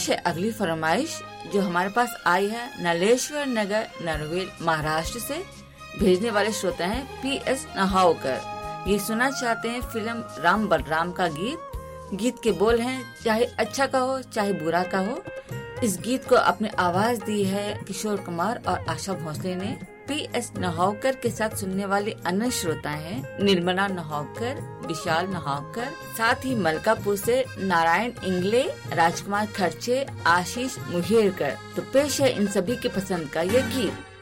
पेश है अगली फरमाइश जो हमारे पास आई है नलेश्वर नगर नरवेल महाराष्ट्र से। भेजने वाले श्रोता हैं PS नहावकर। ये सुना चाहते हैं फिल्म राम बलराम का गीत के बोल हैं चाहे अच्छा का हो चाहे बुरा का हो। इस गीत को अपनी आवाज दी है किशोर कुमार और आशा भोसले ने। PS नहावकर के साथ सुनने वाले अन्य श्रोता हैं निर्मला नहावकर, विशाल नहावकर, साथ ही मलकापुर से नारायण इंगले, राजकुमार खर्चे, आशीष मुहेरकर। तो पेश है इन सभी के पसंद का ये गीत।